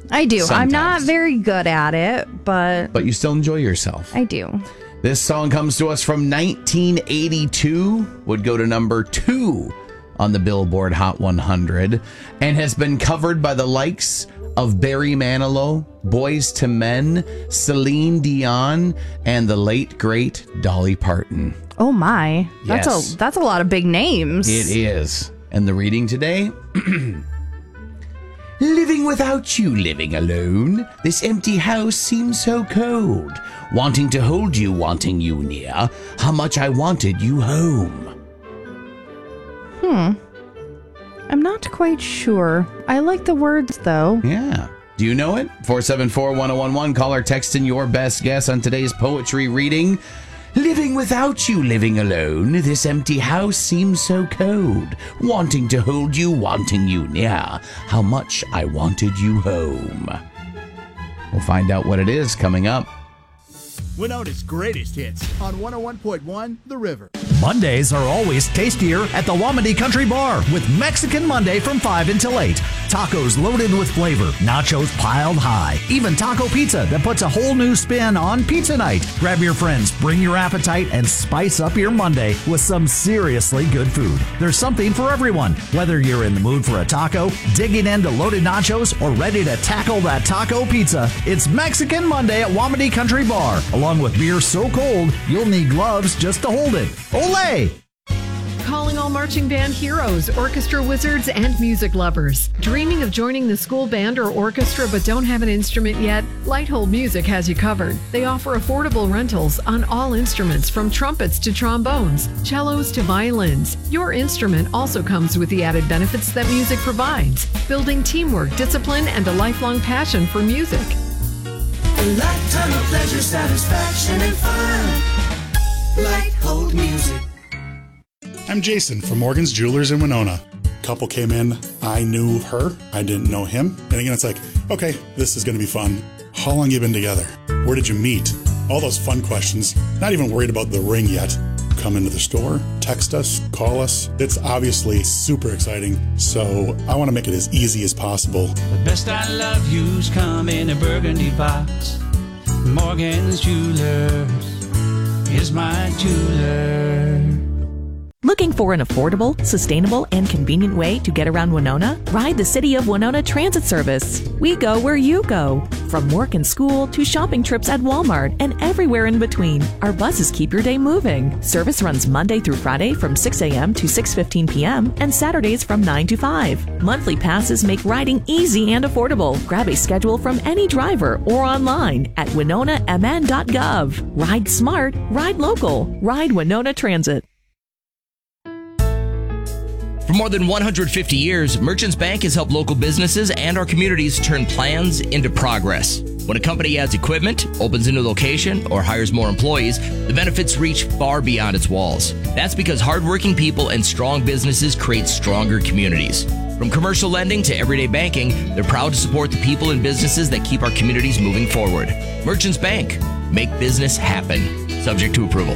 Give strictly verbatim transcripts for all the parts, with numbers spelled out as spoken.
I do. Sometimes. I'm not very good at it, but... But you still enjoy yourself. I do. This song comes to us from nineteen eighty-two, would go to number two on the Billboard Hot one hundred, and has been covered by the likes of Barry Manilow, Boyz two Men, Celine Dion, and the late, great Dolly Parton. Oh my. That's Yes. a that's a lot of big names. It is. And the reading today... Living without you, living alone. This empty house seems so cold. Wanting to hold you, wanting you near. How much I wanted you home. Hmm. I'm not quite sure. I like the words, though. Yeah. Do you know it? four seven four, one oh one one. Call or text in your best guess on today's poetry reading. Living without you, living alone. This empty house seems so cold. Wanting to hold you, wanting you near. How much I wanted you home. We'll find out what it is coming up. Winona's greatest hits on one oh one point one The River. Mondays are always tastier at the Wamedy Country Bar with Mexican Monday from five until eight. Tacos loaded with flavor, nachos piled high, even taco pizza that puts a whole new spin on pizza night. Grab your friends, bring your appetite, and spice up your Monday with some seriously good food. There's something for everyone, whether you're in the mood for a taco, digging into loaded nachos, or ready to tackle that taco pizza. It's Mexican Monday at Wamedy Country Bar. Along with beer so cold, you'll need gloves just to hold it. Olay! Calling all marching band heroes, orchestra wizards, and music lovers. Dreaming of joining the school band or orchestra but don't have an instrument yet? Lighthold Music has you covered. They offer affordable rentals on all instruments from trumpets to trombones, cellos to violins. Your instrument also comes with the added benefits that music provides, building teamwork, discipline, and a lifelong passion for music. A lifetime of pleasure, satisfaction, and fun. Lighthold Music. I'm Jason from Morgan's Jewelers in Winona. Couple came in, I knew her, I didn't know him. And again, it's like, okay, this is going to be fun. How long you been together? Where did you meet? All those fun questions. Not even worried about the ring yet. Come into the store, text us, call us. It's obviously super exciting, so I want to make it as easy as possible. The best I love you's come in a burgundy box. Morgan's Jewelers is my jeweler. Looking for an affordable, sustainable, and convenient way to get around Winona? Ride the City of Winona Transit Service. We go where you go. From work and school to shopping trips at Walmart and everywhere in between, our buses keep your day moving. Service runs Monday through Friday from six a.m. to six fifteen p.m. and Saturdays from nine to five. Monthly passes make riding easy and affordable. Grab a schedule from any driver or online at winona m n dot gov. Ride smart, ride local, ride Winona Transit. For more than one hundred fifty years, Merchants Bank has helped local businesses and our communities turn plans into progress. When a company adds equipment, opens a new location, or hires more employees, the benefits reach far beyond its walls. That's because hardworking people and strong businesses create stronger communities. From commercial lending to everyday banking, they're proud to support the people and businesses that keep our communities moving forward. Merchants Bank. Make business happen. Subject to approval.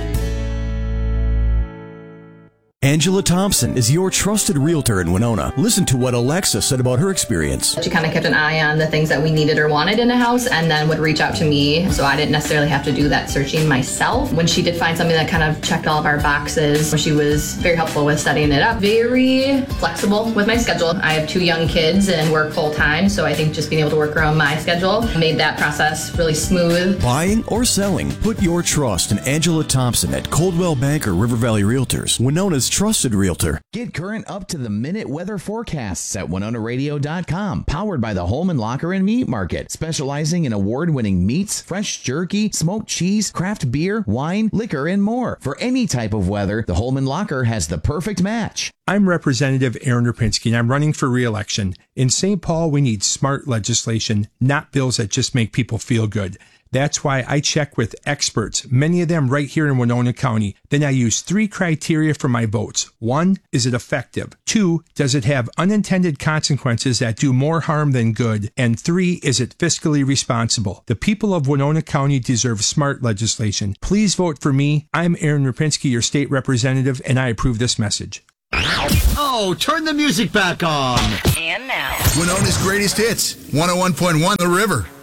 Angela Thompson is your trusted realtor in Winona. Listen to what Alexa said about her experience. She kind of kept an eye on the things that we needed or wanted in a house and then would reach out to me, so I didn't necessarily have to do that searching myself. When she did find something that kind of checked all of our boxes, she was very helpful with setting it up. Very flexible with my schedule. I have two young kids and work full time, so I think just being able to work around my schedule made that process really smooth. Buying or selling, put your trust in Angela Thompson at Coldwell Banker River Valley Realtors, Winona's trusted realtor. Get current up-to-the-minute weather forecasts at winona radio dot com. Powered by the Holman Locker and Meat Market, specializing in award-winning meats, fresh jerky, smoked cheese, craft beer, wine, liquor, and more. For any type of weather, the Holman Locker has the perfect match. I'm Representative Aaron Rapinski, and I'm running for re-election. In Saint Paul, we need smart legislation, not bills that just make people feel good. That's why I check with experts, many of them right here in Winona County. Then I use three criteria for my votes. One, is it effective? Two, does it have unintended consequences that do more harm than good? And three, is it fiscally responsible? The people of Winona County deserve smart legislation. Please vote for me. I'm Aaron Rapinski, your state representative, and I approve this message. Oh, turn the music back on. And now, Winona's greatest hits, one oh one point one The River.